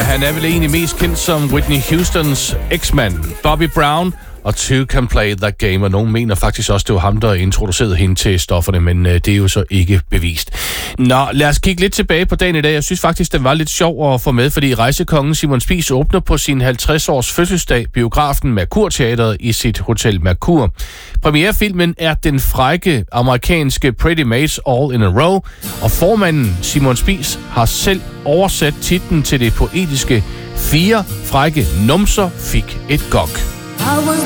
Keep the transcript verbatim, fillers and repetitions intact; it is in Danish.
han er vel egentlig mest kendt som Whitney Houstons eksmand, Bobby Brown, og Two Can Play That Game, og nogen mener faktisk også, det var ham, der introducerede hende til stofferne, men øh, det er jo så ikke bevist. Nå, lad os kigge lidt tilbage på dagen i dag. Jeg synes faktisk, den var lidt sjov at få med, fordi rejsekongen Simon Spies åbner på sin halvtreds-års fødselsdag biografen Mercur Teatret i sit Hotel Mercur. Premierefilmen er den frække amerikanske Pretty Mates All in a Row, og formanden Simon Spies har selv oversat titlen til det poetiske Fire frække numser fik et gok.